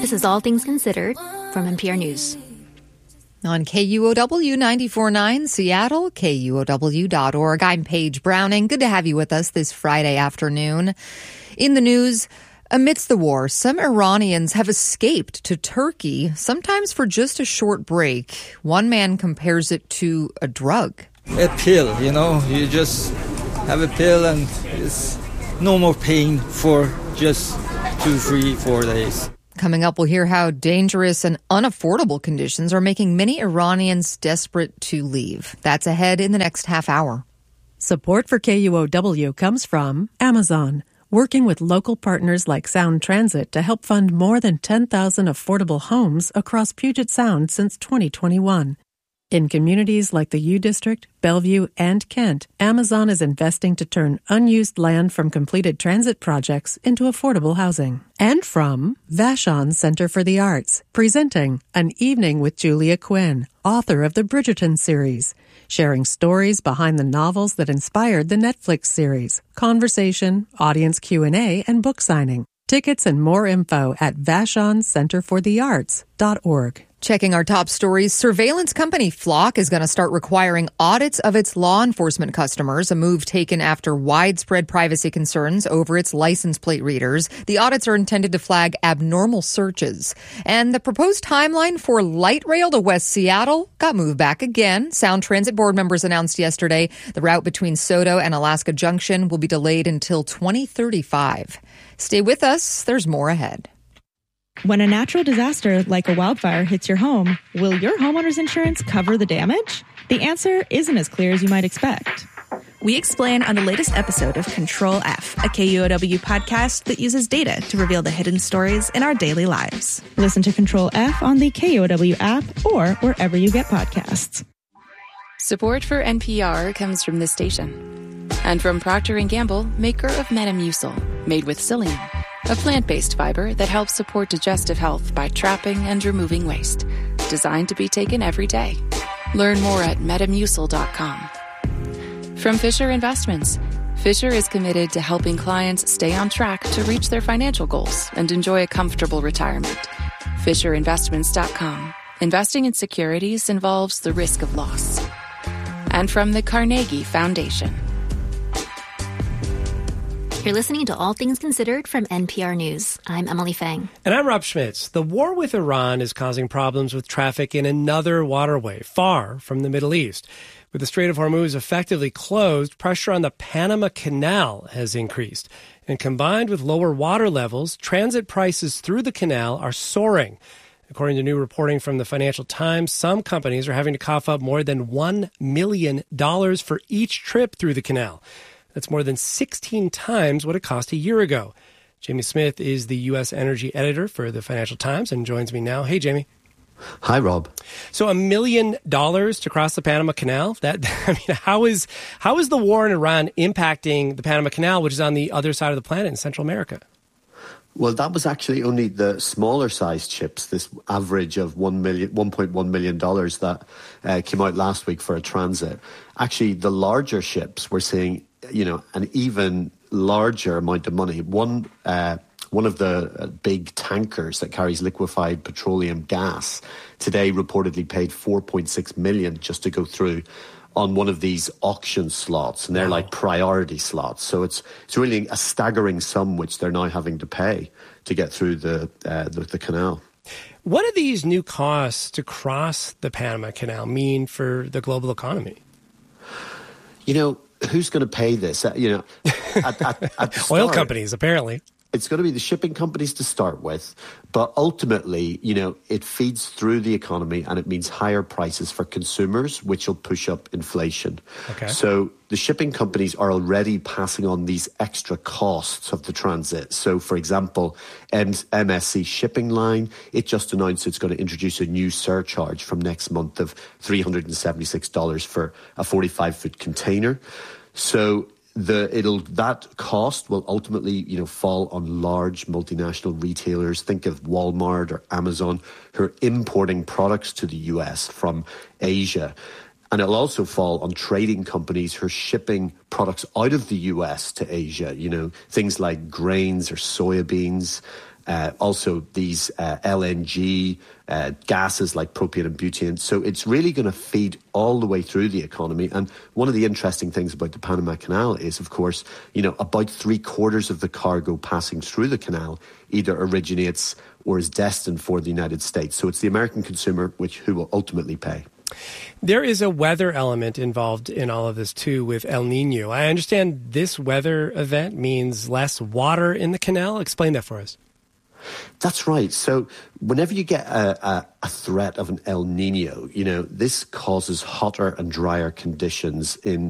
This is All Things Considered from NPR News. On KUOW 94.9 Seattle, KUOW.org. I'm Paige Browning. Good to have you with us this Friday afternoon. In the news, amidst the war, some Iranians have escaped to Turkey, sometimes for just a short break. One man compares it to a drug. A pill, you just have a pill and it's no more pain for just 2, 3, 4 days. Coming up, we'll hear how dangerous and unaffordable conditions are making many Iranians desperate to leave. That's ahead in the next half hour. Support for KUOW comes from Amazon, working with local partners like Sound Transit to help fund more than 10,000 affordable homes across Puget Sound since 2021. In communities like the U District, Bellevue, and Kent, Amazon is investing to turn unused land from completed transit projects into affordable housing. And from Vashon Center for the Arts, presenting An Evening with Julia Quinn, author of the Bridgerton series, sharing stories behind the novels that inspired the Netflix series, conversation, audience Q&A, and book signing. Tickets and more info at vashoncenterforthearts.org. Checking our top stories, surveillance company Flock is going to start requiring audits of its law enforcement customers, a move taken after widespread privacy concerns over its license plate readers. The audits are intended to flag abnormal searches. And the proposed timeline for light rail to West Seattle got moved back again. Sound Transit board members announced yesterday the route between SoDo and Alaska Junction will be delayed until 2035. Stay with us. There's more ahead. When a natural disaster like a wildfire hits your home, will your homeowner's insurance cover the damage? The answer isn't as clear as you might expect. We explain on the latest episode of Control F, a KUOW podcast that uses data to reveal the hidden stories in our daily lives. Listen to Control F on the KUOW app or wherever you get podcasts. Support for NPR comes from this station and from Procter & Gamble, maker of Metamucil, made with psyllium, a plant-based fiber that helps support digestive health by trapping and removing waste. Designed to be taken every day. Learn more at Metamucil.com. From Fisher Investments. Fisher is committed to helping clients stay on track to reach their financial goals and enjoy a comfortable retirement. FisherInvestments.com. Investing in securities involves the risk of loss. And from the Carnegie Foundation. You're listening to All Things Considered from NPR News. I'm Emily Fang. And I'm Rob Schmitz. The war with Iran is causing problems with traffic in another waterway far from the Middle East. With the Strait of Hormuz effectively closed, pressure on the Panama Canal has increased. And combined with lower water levels, transit prices through the canal are soaring. According to new reporting from the Financial Times, some companies are having to cough up more than $1 million for each trip through the canal. That's more than 16 times what it cost a year ago. Jamie Smith is the U.S. energy editor for the Financial Times and joins me now. Hey, Jamie. Hi, Rob. So $1 million to cross the Panama Canal? How is the war in Iran impacting the Panama Canal, which is on the other side of the planet in Central America? Well, that was actually only the smaller sized ships, this average of $1.1 million that came out last week for a transit. Actually, the larger ships were seeing, an even larger amount of money. One of the big tankers that carries liquefied petroleum gas today reportedly paid $4.6 million just to go through on one of these auction slots, and they're like priority slots. So it's really a staggering sum which they're now having to pay to get through the canal. What do these new costs to cross the Panama Canal mean for the global economy? Who's going to pay this? At the start, oil companies, apparently. It's going to be the shipping companies to start with, but ultimately, it feeds through the economy and it means higher prices for consumers, which will push up inflation. Okay. So the shipping companies are already passing on these extra costs of the transit. So, for example, MSC Shipping Line, it just announced it's going to introduce a new surcharge from next month of $376 for a 45-foot container. So that cost will ultimately, fall on large multinational retailers. Think of Walmart or Amazon, who are importing products to the US from Asia. And it'll also fall on trading companies who are shipping products out of the US to Asia, things like grains or soybeans. also these LNG gases like propane and butane. So it's really going to feed all the way through the economy. And one of the interesting things about the Panama Canal is, of course, about 3/4 of the cargo passing through the canal either originates or is destined for the United States. So it's the American consumer who will ultimately pay. There is a weather element involved in all of this, too, with El Nino. I understand this weather event means less water in the canal. Explain that for us. That's right. So whenever you get a threat of an El Nino, this causes hotter and drier conditions in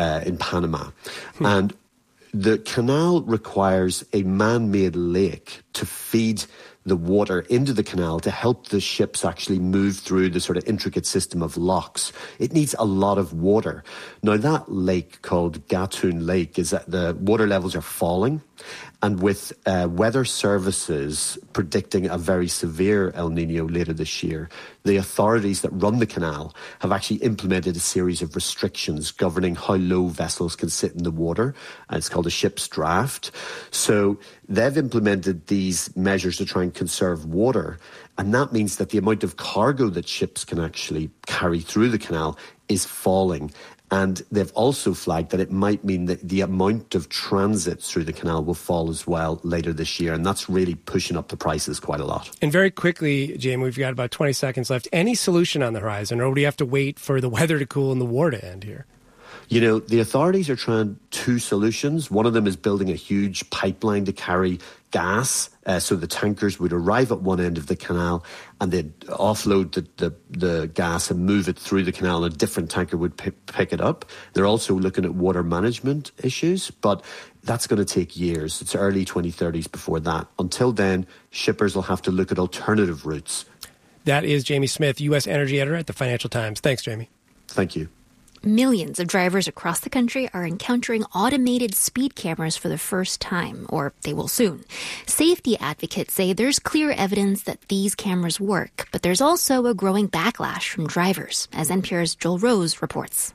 Panama. And the canal requires a man-made lake to feed the water into the canal to help the ships actually move through the sort of intricate system of locks. It needs a lot of water. Now, that lake called Gatun Lake is that the water levels are falling. And with weather services predicting a very severe El Nino later this year, the authorities that run the canal have actually implemented a series of restrictions governing how low vessels can sit in the water. And it's called a ship's draft. So they've implemented these measures to try and conserve water. And that means that the amount of cargo that ships can actually carry through the canal is falling. And they've also flagged that it might mean that the amount of transit through the canal will fall as well later this year. And that's really pushing up the prices quite a lot. And very quickly, Jamie, we've got about 20 seconds left. Any solution on the horizon, or do you have to wait for the weather to cool and the war to end here? The authorities are trying two solutions. One of them is building a huge pipeline to carry gas. So the tankers would arrive at one end of the canal and they'd offload the gas and move it through the canal, and a different tanker would pick it up. They're also looking at water management issues, but that's going to take years. It's early 2030s before that. Until then, shippers will have to look at alternative routes. That is Jamie Smith, U.S. Energy Editor at the Financial Times. Thanks, Jamie. Thank you. Millions of drivers across the country are encountering automated speed cameras for the first time, or they will soon. Safety advocates say there's clear evidence that these cameras work, but there's also a growing backlash from drivers, as NPR's Joel Rose reports.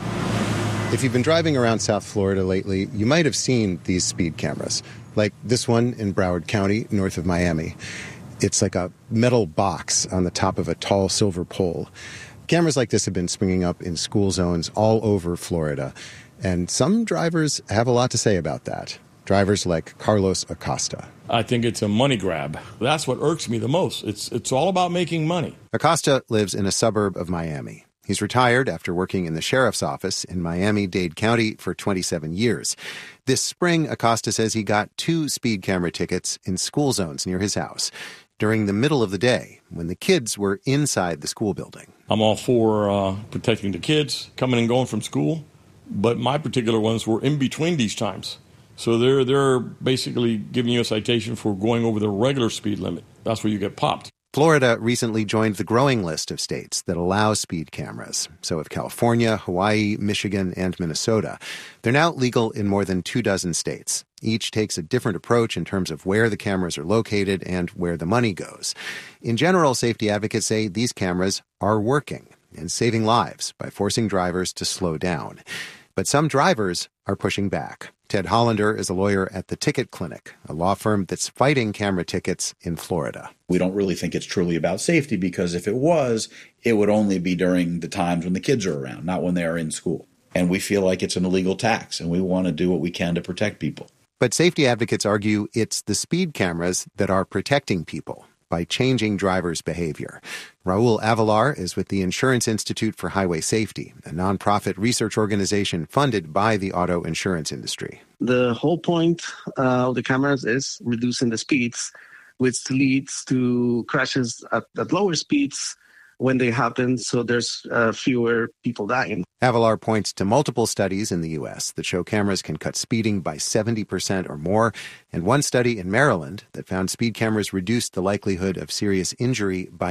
If you've been driving around South Florida lately, you might have seen these speed cameras, like this one in Broward County, north of Miami. It's like a metal box on the top of a tall silver pole. Cameras like this have been springing up in school zones all over Florida, and some drivers have a lot to say about that. Drivers like Carlos Acosta. I think it's a money grab. That's what irks me the most. It's all about making money. Acosta lives in a suburb of Miami. He's retired after working in the sheriff's office in Miami-Dade County for 27 years. This spring, Acosta says he got 2 speed camera tickets in school zones near his house during the middle of the day when the kids were inside the school building. I'm all for protecting the kids coming and going from school, but my particular ones were in between these times. So they're basically giving you a citation for going over the regular speed limit. That's where you get popped. Florida recently joined the growing list of states that allow speed cameras. So have California, Hawaii, Michigan, and Minnesota. They're now legal in more than 24 states. Each takes a different approach in terms of where the cameras are located and where the money goes. In general, safety advocates say these cameras are working and saving lives by forcing drivers to slow down. But some drivers are pushing back. Ted Hollander is a lawyer at the Ticket Clinic, a law firm that's fighting camera tickets in Florida. We don't really think it's truly about safety, because if it was, it would only be during the times when the kids are around, not when they are in school. And we feel like it's an illegal tax, and we want to do what we can to protect people. But safety advocates argue it's the speed cameras that are protecting people by changing drivers' behavior. Raul Avalar is with the Insurance Institute for Highway Safety, a nonprofit research organization funded by the auto insurance industry. The whole point of the cameras is reducing the speeds, which leads to crashes at lower speeds when they happen, so there's fewer people dying. Avalar points to multiple studies in the U.S. that show cameras can cut speeding by 70% or more, and one study in Maryland that found speed cameras reduced the likelihood of serious injury by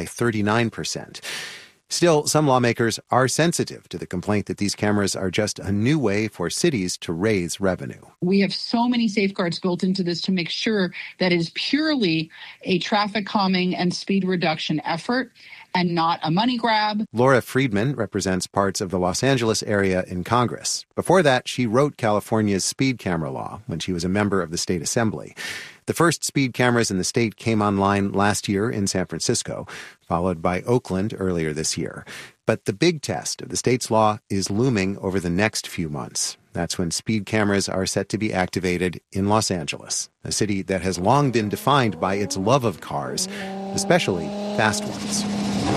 39%. Still, some lawmakers are sensitive to the complaint that these cameras are just a new way for cities to raise revenue. We have so many safeguards built into this to make sure that it is purely a traffic calming and speed reduction effort and not a money grab. Laura Friedman represents parts of the Los Angeles area in Congress. Before that, she wrote California's speed camera law when she was a member of the state assembly. The first speed cameras in the state came online last year in San Francisco, followed by Oakland earlier this year. But the big test of the state's law is looming over the next few months. That's when speed cameras are set to be activated in Los Angeles, a city that has long been defined by its love of cars, especially fast ones.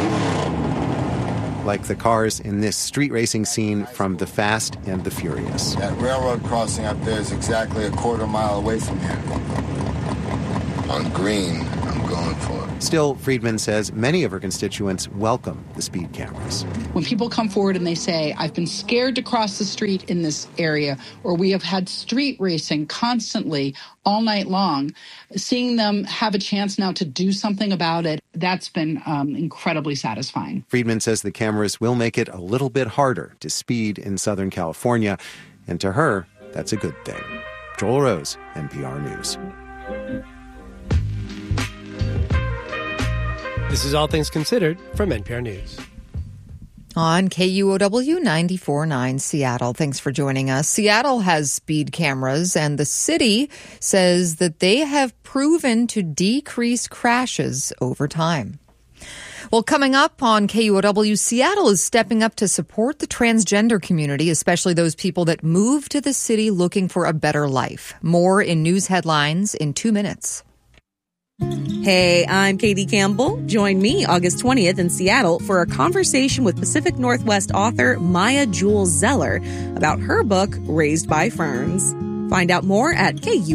Like the cars in this street racing scene from The Fast and the Furious. That railroad crossing up there is exactly a quarter mile away from here. On green, I'm going for it. Still, Friedman says many of her constituents welcome the speed cameras. When people come forward and they say, I've been scared to cross the street in this area, or we have had street racing constantly all night long, seeing them have a chance now to do something about it, that's been incredibly satisfying. Friedman says the cameras will make it a little bit harder to speed in Southern California, and to her, that's a good thing. Joel Rose, NPR News. This is All Things Considered from NPR News. On KUOW 94.9 Seattle. Thanks for joining us. Seattle has speed cameras, and the city says that they have proven to decrease crashes over time. Well, coming up on KUOW, Seattle is stepping up to support the transgender community, especially those people that move to the city looking for a better life. More in news headlines in 2 minutes. Hey, I'm Katie Campbell. Join me August 20th in Seattle for a conversation with Pacific Northwest author Maya Jewel Zeller about her book, Raised by Ferns. Find out more at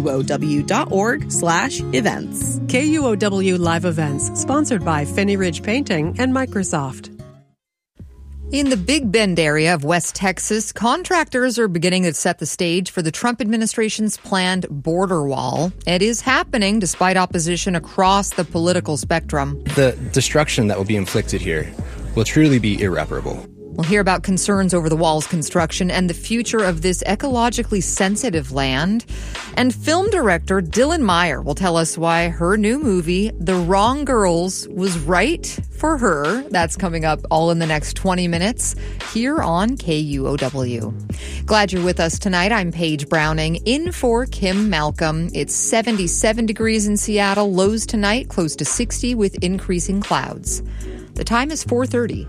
kuow.org/events. KUOW Live Events, sponsored by Finney Ridge Painting and Microsoft. In the Big Bend area of West Texas, contractors are beginning to set the stage for the Trump administration's planned border wall. It is happening despite opposition across the political spectrum. The destruction that will be inflicted here will truly be irreparable. We'll hear about concerns over the wall's construction and the future of this ecologically sensitive land. And film director Dylan Meyer will tell us why her new movie, The Wrong Girls, was right for her. That's coming up all in the next 20 minutes here on KUOW. Glad you're with us tonight. I'm Paige Browning, in for Kim Malcolm. It's 77 degrees in Seattle. Lows tonight, close to 60 with increasing clouds. The time is 4:30.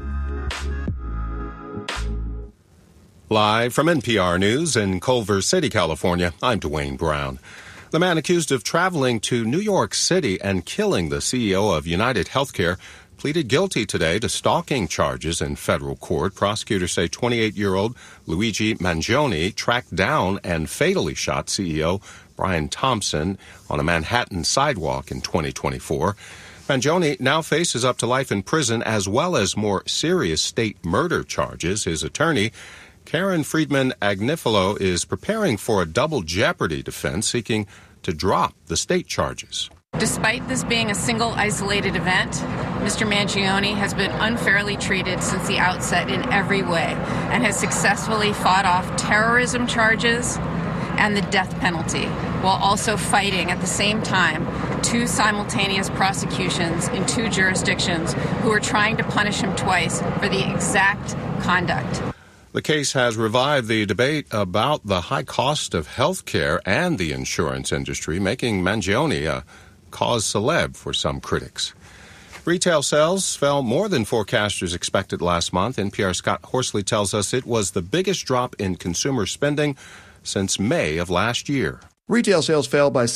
Live from NPR News in Culver City, California, I'm Dwayne Brown. The man accused of traveling to New York City and killing the CEO of United Healthcare pleaded guilty today to stalking charges in federal court. Prosecutors say 28-year-old Luigi Mangione tracked down and fatally shot CEO Brian Thompson on a Manhattan sidewalk in 2024. Mangione now faces up to life in prison as well as more serious state murder charges. His attorney, Karen Friedman Agnifilo, is preparing for a double jeopardy defense, seeking to drop the state charges. Despite this being a single isolated event, Mr. Mangione has been unfairly treated since the outset in every way and has successfully fought off terrorism charges and the death penalty, while also fighting at the same time two simultaneous prosecutions in two jurisdictions who are trying to punish him twice for the exact conduct. The case has revived the debate about the high cost of health care and the insurance industry, making Mangione a cause celeb for some critics. Retail sales fell more than forecasters expected last month. NPR's Scott Horsley tells us it was the biggest drop in consumer spending since May of last year. Retail sales fell by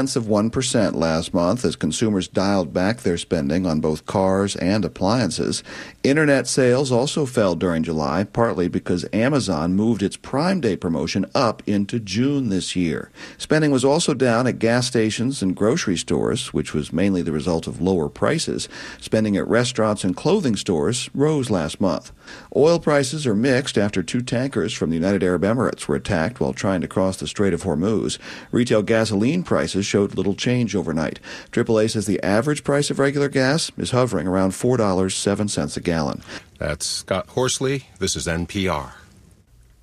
0.6% last month as consumers dialed back their spending on both cars and appliances. Internet sales also fell during July, partly because Amazon moved its Prime Day promotion up into June this year. Spending was also down at gas stations and grocery stores, which was mainly the result of lower prices. Spending at restaurants and clothing stores rose last month. Oil prices are mixed after two tankers from the United Arab Emirates were attacked while trying to cross the Strait of Hormuz. Retail gasoline prices showed little change overnight. AAA says the average price of regular gas is hovering around $4.07 a gallon. That's Scott Horsley. This is NPR.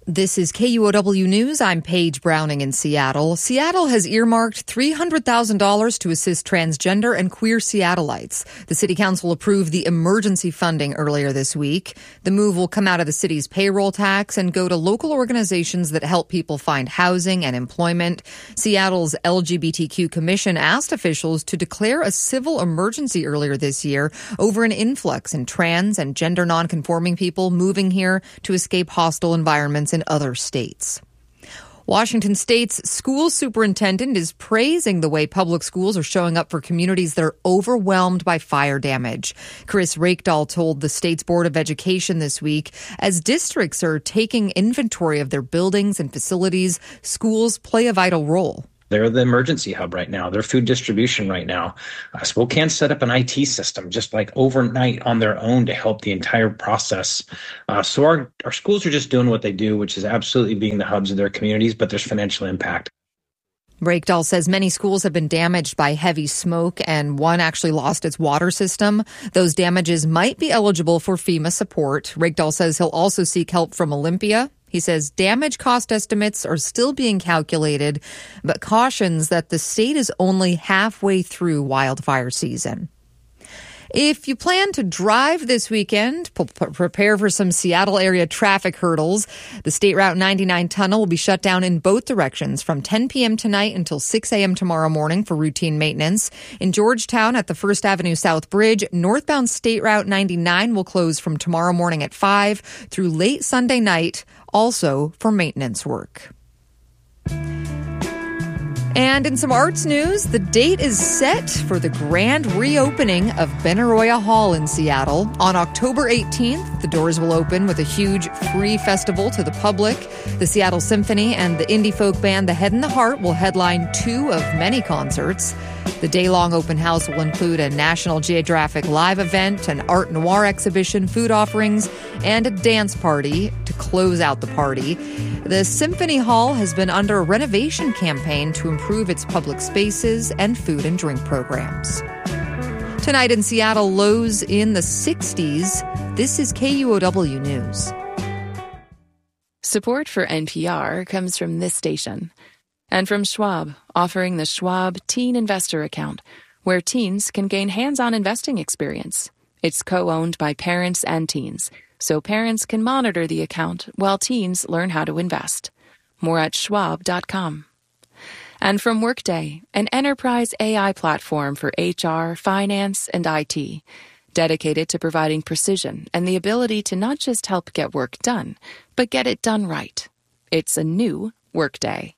This is KUOW News. I'm Paige Browning in Seattle. Seattle has earmarked $300,000 to assist transgender and queer Seattleites. The city council approved the emergency funding earlier this week. The move will come out of the city's payroll tax and go to local organizations that help people find housing and employment. Seattle's LGBTQ Commission asked officials to declare a civil emergency earlier this year over an influx in trans and gender nonconforming people moving here to escape hostile environments in other states. Washington State's school superintendent is praising the way public schools are showing up for communities that are overwhelmed by fire damage. Chris Rakedahl told the state's Board of Education this week, as districts are taking inventory of their buildings and facilities, schools play a vital role. They're the emergency hub right now. They're food distribution right now. Spokane set up an IT system just like overnight on their own to help the entire process. So our schools are just doing what they do, which is absolutely being the hubs of their communities, but there's financial impact. Rakedahl says many schools have been damaged by heavy smoke, and one actually lost its water system. Those damages might be eligible for FEMA support. Rakedahl says he'll also seek help from Olympia. He says damage cost estimates are still being calculated, but cautions that the state is only halfway through wildfire season. If you plan to drive this weekend, prepare for some Seattle area traffic hurdles. The State Route 99 tunnel will be shut down in both directions from 10 p.m. tonight until 6 a.m. tomorrow morning for routine maintenance. In Georgetown at the First Avenue South Bridge, northbound State Route 99 will close from tomorrow morning at 5 through late Sunday night, also for maintenance work. And in some arts news, the date is set for the grand reopening of Benaroya Hall in Seattle. On October 18th, the doors will open with a huge free festival to the public. The Seattle Symphony and the indie folk band The Head and the Heart will headline 2 of many concerts. The day-long open house will include a National Geographic live event, an art noir exhibition, food offerings, and a dance party to close out the party. The Symphony Hall has been under a renovation campaign to improve its public spaces and food and drink programs. Tonight in Seattle, lows in the 60s. This is KUOW News. Support for NPR comes from this station and from Schwab, offering the Schwab Teen Investor Account, where teens can gain hands-on investing experience. It's co-owned by parents and teens, so parents can monitor the account while teens learn how to invest. More at schwab.com. And from Workday, an enterprise AI platform for HR, finance, and IT, dedicated to providing precision and the ability to not just help get work done, but get it done right. It's a new Workday.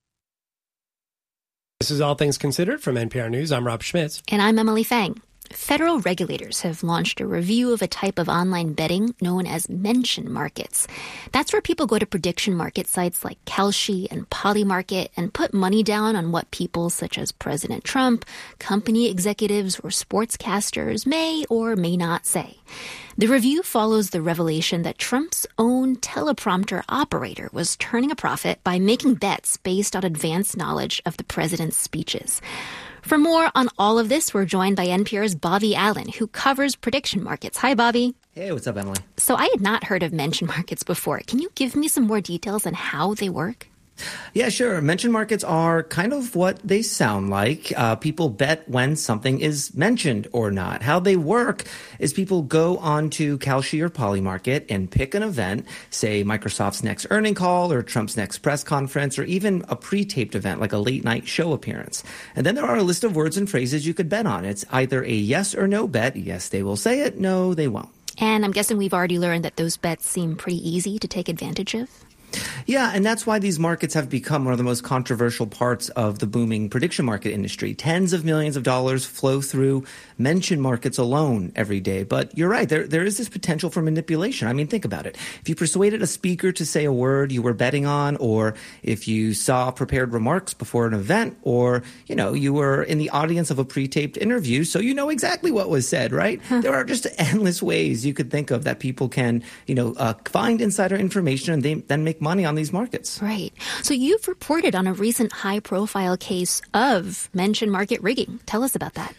This is All Things Considered from NPR News. I'm Rob Schmitz. And I'm Emily Fang. Federal regulators have launched a review of a type of online betting known as mention markets. That's where people go to prediction market sites like Kalshi and Polymarket and put money down on what people such as President Trump, company executives, or sportscasters may or may not say. The review follows the revelation that Trump's own teleprompter operator was turning a profit by making bets based on advanced knowledge of the president's speeches. For more on all of this, we're joined by NPR's Bobby Allen, who covers prediction markets. Hi, Bobby. Hey, what's up, Emily? So I had not heard of mention markets before. Can you give me some more details on how they work? Yeah, sure. Mention markets are kind of what they sound like. People bet when something is mentioned or not. How they work is people go onto Kalshi or Polymarket and pick an event, say Microsoft's next earning call or Trump's next press conference, or even a pre-taped event like a late night show appearance. And then there are a list of words and phrases you could bet on. It's either a yes or no bet. Yes, they will say it. No, they won't. And I'm guessing we've already learned that those bets seem pretty easy to take advantage of. Yeah, and that's why these markets have become one of the most controversial parts of the booming prediction market industry. Tens of millions of dollars flow through mention markets alone every day. But you're right, there is this potential for manipulation. I mean, think about it. If you persuaded a speaker to say a word you were betting on, or if you saw prepared remarks before an event, or, you know, you were in the audience of a pre-taped interview, so you know exactly what was said, right? There are just endless ways you could think of that people can, find insider information and they then make money on these markets. Right. So you've reported on a recent high-profile case of mention market rigging. Tell us about that.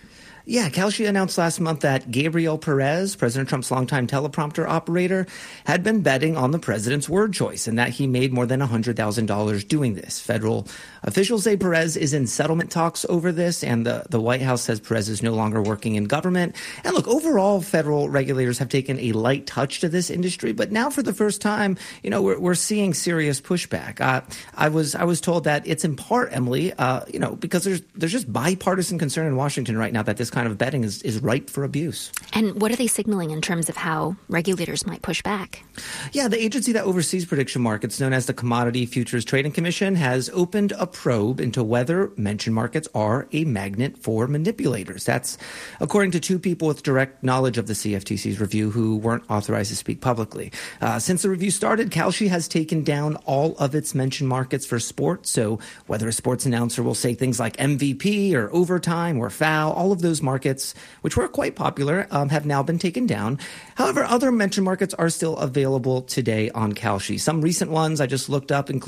Yeah, Kalshi announced last month that Gabriel Perez, President Trump's longtime teleprompter operator, had been betting on the president's word choice and that he made more than $100,000 doing this. Federal officials say Perez is in settlement talks over this, and the White House says Perez is no longer working in government. And look, overall, federal regulators have taken a light touch to this industry, but now for the first time, we're seeing serious pushback. I was told that it's in part, Emily, because there's just bipartisan concern in Washington right now that this kind of betting is ripe for abuse. And what are they signaling in terms of how regulators might push back? Yeah, the agency that oversees prediction markets, known as the Commodity Futures Trading Commission, has opened a probe into whether mention markets are a magnet for manipulators. That's according to two people with direct knowledge of the CFTC's review who weren't authorized to speak publicly. Since the review started, Kalshi has taken down all of its mention markets for sports. So whether a sports announcer will say things like MVP or overtime or foul, all of those markets, which were quite popular, have now been taken down. However, other mention markets are still available today on Kalshi. Some recent ones I just looked up include